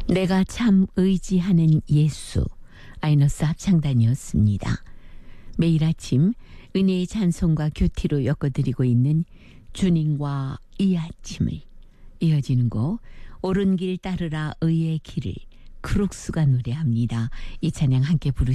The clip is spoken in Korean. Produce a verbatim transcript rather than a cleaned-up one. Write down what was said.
내가 참 의지하는 예수, 아이너스 합창단이었습니다. 매일 아침 은혜의 찬송과 교티로 엮어드리고 있는 주님과 이 아침을, 이어지는 곡 옳은 길 따르라 의의 길을 크룩스가 노래합니다. 이 찬양 함께 부르시죠.